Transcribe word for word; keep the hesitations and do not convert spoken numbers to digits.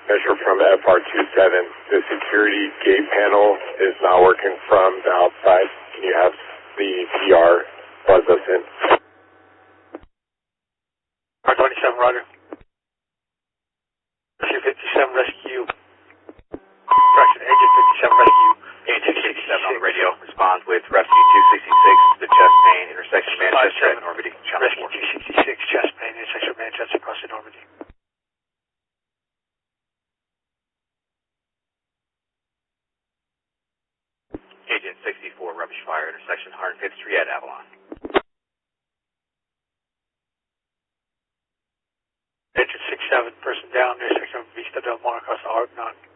Measure from F R twenty-seven. The security gate panel is not working from the outside. Can you have the P R buzz us in? R twenty-seven, Roger. Rescue fifty-seven, rescue. Correction, Agent fifty-seven, rescue. Agent sixty-seven on the radio responds with Rescue two sixty-six, the chest pain, intersection Manchester at Normandy. Rescue two sixty-six, chest pain, intersection Manchester, crossing Normandy. Agent sixty-four, rubbish fire, intersection one hundred fifth Street at Avalon. Agent sixty-seven, person down, intersection Vista Del Mar, across the Argonaut.